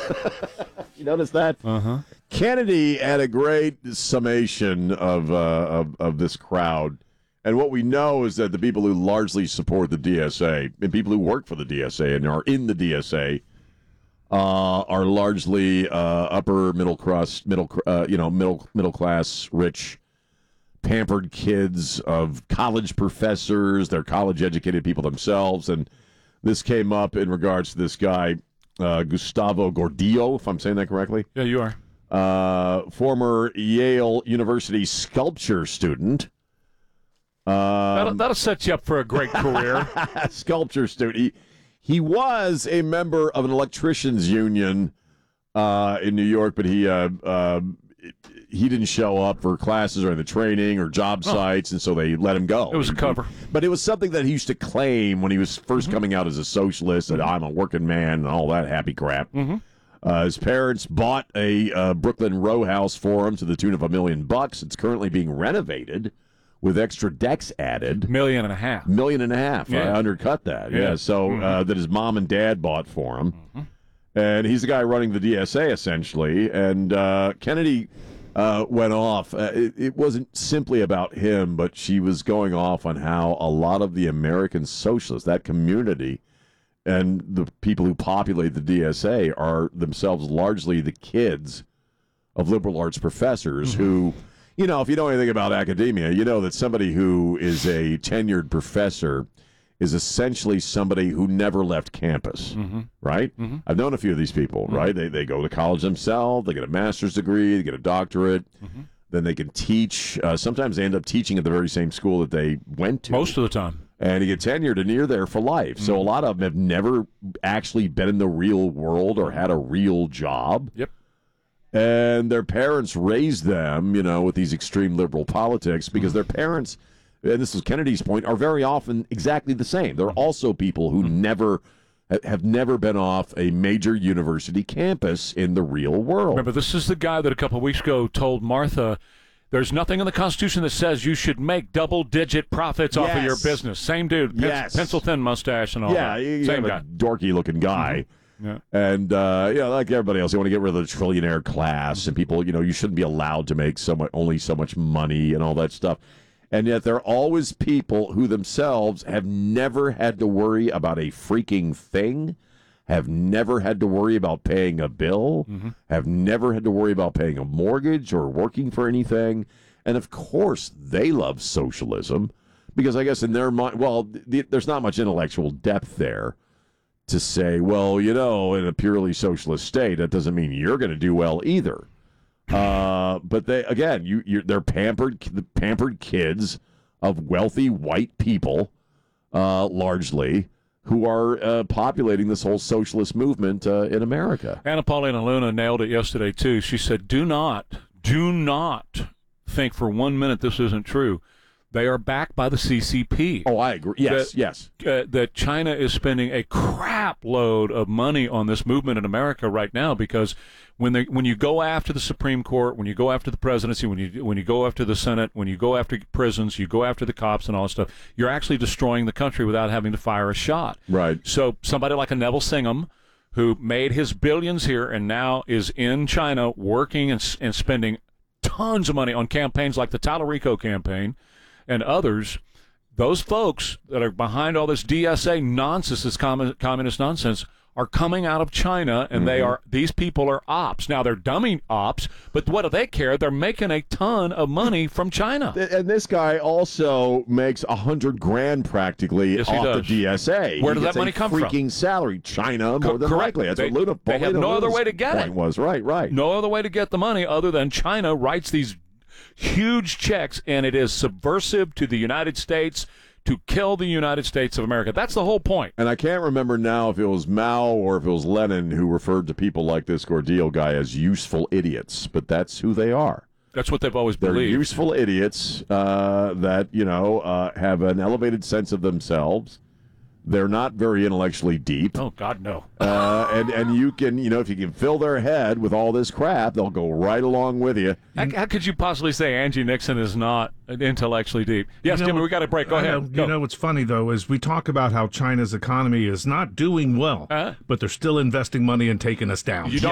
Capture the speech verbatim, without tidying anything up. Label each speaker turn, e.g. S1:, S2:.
S1: You notice that?
S2: Uh-huh.
S1: Kennedy had a great summation of, uh, of of this crowd. And what we know is that the people who largely support the D S A and people who work for the D S A and are in the D S A uh, are largely uh, upper middle class, middle uh, you know middle middle class, rich, pampered kids of college professors. They're college educated people themselves, and this came up in regards to this guy uh, Gustavo Gordillo, if I'm saying that correctly.
S2: Yeah, you are.
S1: Uh, former Yale University sculpture student. Um,
S2: that'll, that'll set you up for a great career.
S1: Sculpture student. He, he was a member of an electricians union uh, in New York, but he uh, uh, he didn't show up for classes or the training or job
S2: oh.
S1: sites, and so they let him go.
S2: It was a cover.
S1: But it was something that he used to claim when he was first
S2: mm-hmm.
S1: coming out as a socialist, that I'm a working man and all that happy crap.
S2: Mm-hmm.
S1: Uh, his parents bought a uh, Brooklyn row house for him to the tune of a million bucks. It's currently being renovated with extra decks added.
S2: Million and a half.
S1: Million and a half.
S2: Yeah.
S1: I undercut that. Yeah.
S2: Yeah.
S1: So
S2: mm-hmm.
S1: uh, that his mom and dad bought for him.
S2: Mm-hmm.
S1: And he's the guy running the D S A, essentially. And uh, Kennedy uh, went off. Uh, it, it wasn't simply about him, but she was going off on how a lot of the American socialists, that community, and the people who populate the D S A are themselves largely the kids of liberal arts professors
S2: mm-hmm.
S1: who, you know, if you know anything about academia, you know that somebody who is a tenured professor is essentially somebody who never left campus,
S2: mm-hmm.
S1: right?
S2: Mm-hmm.
S1: I've known a few of these people,
S2: mm-hmm.
S1: right? They they go to college themselves, they get a master's degree, they get a doctorate,
S2: mm-hmm.
S1: then they can teach. Uh, sometimes they end up teaching at the very same school that they went to.
S2: Most of the time.
S1: And you get tenured and you're there for life.
S2: Mm-hmm.
S1: So a lot of them have never actually been in the real world or had a real job.
S2: Yep.
S1: And their parents raised them, you know, with these extreme liberal politics because
S2: mm-hmm.
S1: their parents, and this is Kennedy's point, are very often exactly the same. They're also people who mm-hmm. never have never been off a major university campus in the real world.
S2: Remember, this is the guy that a couple of weeks ago told Martha, there's nothing in the Constitution that says you should make double-digit profits
S1: yes.
S2: off of your business. Same dude, pen-
S1: yes.
S2: pencil-thin mustache and all
S1: yeah,
S2: that.
S1: you
S2: Same
S1: have
S2: guy.
S1: a dorky-looking guy.
S2: Mm-hmm. Yeah.
S1: And, uh, you know, like everybody else, they want to get rid of the trillionaire class, and people, you know, you shouldn't be allowed to make so much, only so much money and all that stuff. And yet there are always people who themselves have never had to worry about a freaking thing, have never had to worry about paying a bill,
S2: mm-hmm. have
S1: never had to worry about paying a mortgage or working for anything. And, of course, they love socialism because I guess in their mind, well, the, there's not much intellectual depth there to say, well, you know, in a purely socialist state, that doesn't mean you're going to do well either. Uh, but they, again, you, you're, they're pampered, the pampered kids of wealthy white people, uh, largely, who are uh, populating this whole socialist movement uh, in America.
S2: Anna Paulina Luna nailed it yesterday, too. She said, do not, do not think for one minute this isn't true. They are backed by the C C P.
S1: Oh, I agree. Yes,
S2: that,
S1: yes.
S2: Uh, that China is spending a crap load of money on this movement in America right now because when they when you go after the Supreme Court, when you go after the presidency, when you when you go after the Senate, when you go after prisons, you go after the cops and all that stuff, you're actually destroying the country without having to fire a shot.
S1: Right.
S2: So somebody like a Neville Singham, who made his billions here and now is in China working and, and spending tons of money on campaigns like the Talarico campaign and others, those folks that are behind all this D S A nonsense, this commun- communist nonsense, are coming out of China, and mm-hmm. they are these people are ops. Now, they're dummy ops, but what do they care? They're making a ton of money from China.
S1: And this guy also makes a hundred grand practically
S2: yes,
S1: off
S2: does.
S1: the D S A.
S2: Where
S1: he
S2: does that money come
S1: freaking
S2: from?
S1: Freaking salary. China, more than
S2: Correct.
S1: likely. That's
S2: they,
S1: what Luna
S2: They have
S1: Luna
S2: no other
S1: Luna's
S2: way to get
S1: point
S2: it.
S1: was. Right, right.
S2: No other way to get the money other than China writes these huge checks, and it is subversive to the United States to kill the United States of America. That's the whole point.
S1: And I can't remember now if it was Mao or if it was Lenin who referred to people like this Gordillo guy as useful idiots, but that's who they are.
S2: That's what they've always
S1: They're
S2: believed.
S1: useful idiots uh, that, you know, uh, have an elevated sense of themselves. They're not very intellectually deep.
S2: Oh, God, no.
S1: uh, and, and you can, you know, if you can fill their head with all this crap, they'll go right along with you.
S2: How, how could you possibly say Angie Nixon is not intellectually deep? Yes,
S3: you know,
S2: Jimmy, we got a break. Go
S3: I
S2: ahead.
S3: Know,
S2: Go.
S3: You know what's funny, though, is we talk about how China's economy is not doing well,
S2: uh-huh.
S3: but they're still investing money and taking us down.
S2: You don't